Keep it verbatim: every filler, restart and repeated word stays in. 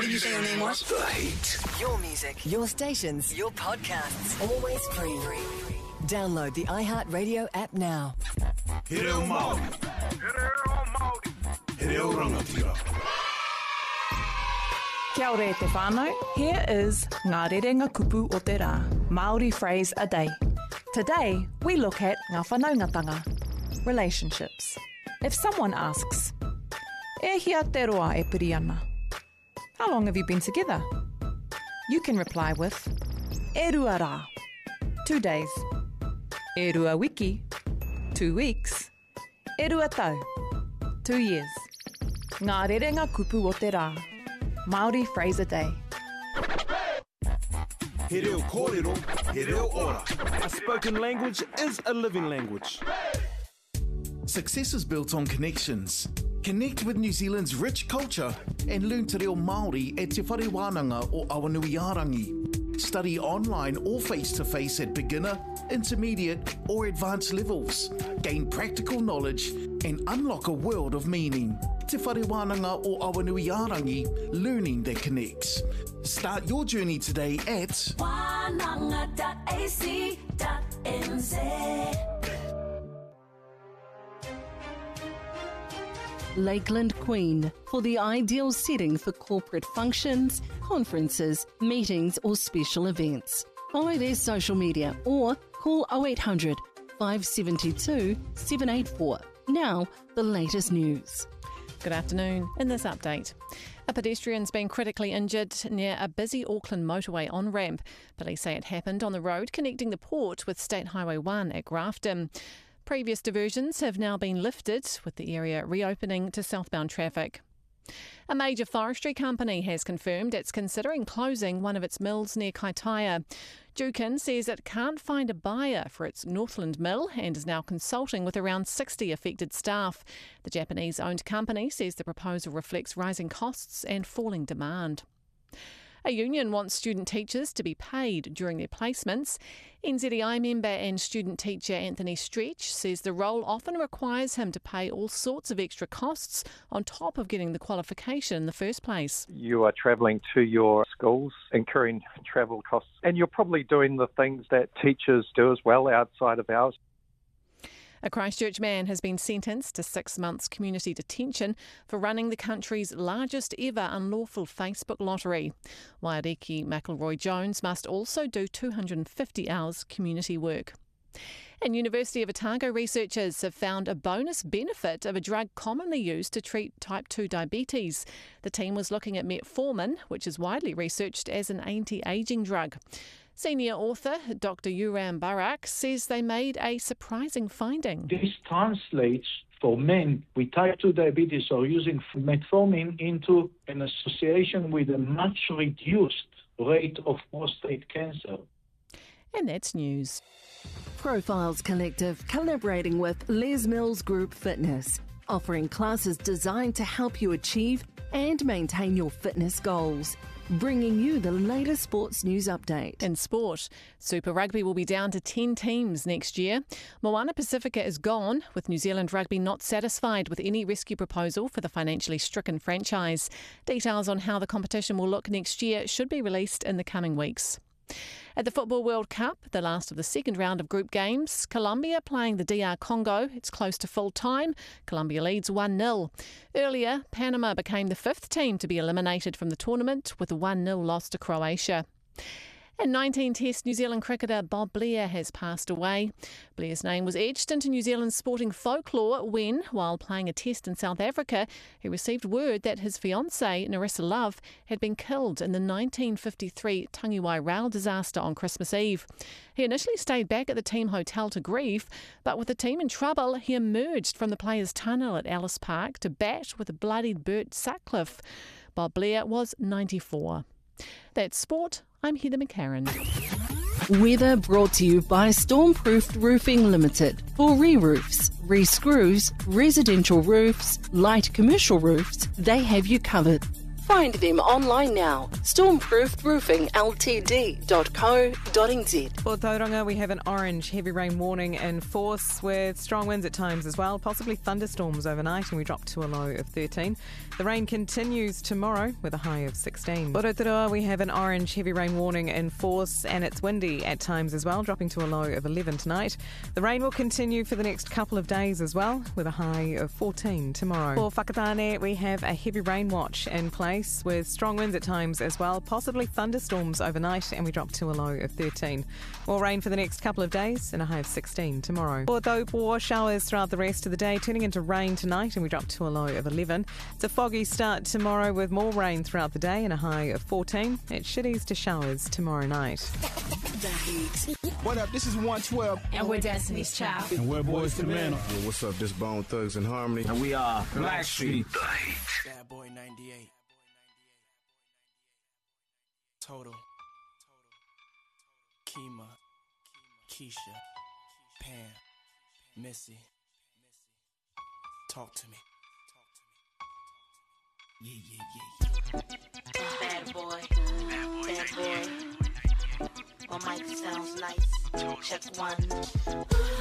What did you say your name was? The Heat. Your music, your stations, your podcasts, always free. Download the iHeartRadio app now. He reo Māori. He reo rangatira. Kia ora e te whānau. Here is Ngā Rerenga Kupu o te Rā, Māori phrase a day. Today, we look at ngā whanaungatanga, relationships. If someone asks, e hia te roa e piri ana? How long have you been together? You can reply with, e rua rā, two days. E rua wiki, two weeks. E rua tau, two years. Ngā Rerenga Kupu o te Rā, Māori phrase a day. He reo kōrero, he reo ora. A spoken language is a living language. Success is built on connections. Connect with New Zealand's rich culture and learn te reo Māori e te whare wānanga o Awanuiarangi. Study online or face-to-face at beginner, intermediate or advanced levels. Gain practical knowledge and unlock a world of meaning. Te whare wānanga o Awanuiarangi, learning that connects. Start your journey today at wānanga dot a c dot n z. Lakeland Queen, for the ideal setting for corporate functions, conferences, meetings or special events. Follow their social media or call oh eight hundred, five seven two, seven eight four. Now, the latest news. Good afternoon. In this update, a pedestrian's been critically injured near a busy Auckland motorway on-ramp. Police say it happened on the road connecting the port with State Highway one at Grafton. Previous diversions have now been lifted, with the area reopening to southbound traffic. A major forestry company has confirmed it's considering closing one of its mills near Kaitaia. Jukin says it can't find a buyer for its Northland mill and is now consulting with around sixty affected staff. The Japanese-owned company says the proposal reflects rising costs and falling demand. A union wants student teachers to be paid during their placements. N Z E I member and student teacher Anthony Stretch says the role often requires him to pay all sorts of extra costs on top of getting the qualification in the first place. You are travelling to your schools, incurring travel costs, and you're probably doing the things that teachers do as well outside of hours. A Christchurch man has been sentenced to six months community detention for running the country's largest ever unlawful Facebook lottery. Waiariki McElroy Jones must also do two hundred fifty hours community work. And University of Otago researchers have found a bonus benefit of a drug commonly used to treat type two diabetes. The team was looking at metformin, which is widely researched as an anti-aging drug. Senior author Doctor Uram Barak says they made a surprising finding. This translates for men with type two diabetes or using metformin into an association with a much reduced rate of prostate cancer. And that's news. Profiles Collective collaborating with Les Mills Group Fitness, offering classes designed to help you achieve and maintain your fitness goals. Bringing you the latest sports news update. In sport, Super Rugby will be down to ten teams next year. Moana Pacifica is gone, with New Zealand Rugby not satisfied with any rescue proposal for the financially stricken franchise. Details on how the competition will look next year should be released in the coming weeks. At the Football World Cup, the last of the second round of group games, Colombia playing the D R Congo. It's close to full time. Colombia leads one nil. Earlier, Panama became the fifth team to be eliminated from the tournament with a one nil loss to Croatia. And nineteen Test New Zealand cricketer Bob Blair has passed away. Blair's name was etched into New Zealand's sporting folklore when, while playing a test in South Africa, he received word that his fiancée, Narissa Love, had been killed in the nineteen fifty-three Tangiwai rail disaster on Christmas Eve. He initially stayed back at the team hotel to grieve, but with the team in trouble, he emerged from the players' tunnel at Ellis Park to bat with a bloodied Bert Sutcliffe. Bob Blair was ninety-four. That's sport. I'm Heather McCarran. Weather brought to you by Stormproofed Roofing Limited. For re-roofs, re-screws, residential roofs, light commercial roofs, they have you covered. Find them online now. stormproof roofing l t d dot co dot n z. For Tauranga, we have an orange heavy rain warning in force with strong winds at times as well, possibly thunderstorms overnight, and we drop to a low of thirteen. The rain continues tomorrow with a high of sixteen. For Rotorua, we have an orange heavy rain warning in force, and it's windy at times as well, dropping to a low of eleven tonight. The rain will continue for the next couple of days as well, with a high of fourteen tomorrow. For Whakatane, we have a heavy rain watch in place with strong winds at times as well, possibly thunderstorms overnight, and we drop to a low of thirteen. More rain for the next couple of days and a high of sixteen tomorrow. For Taupō, showers throughout the rest of the day, turning into rain tonight, and we drop to a low of eleven. It's a foggy start tomorrow with more rain throughout the day and a high of fourteen. It should ease to showers tomorrow night. What up? This is one twelve. And we're Destiny's Child. And we're Boys to Men. Hey, what's up? This Bone Thugs and Harmony. And we are Blackstreet. Bad Boy ninety-eight. Total. Kima. Keisha. Pam. Missy. Talk to me. Yeah, yeah, yeah. Bad boy. Bad boy. My mic sounds nice. Check one.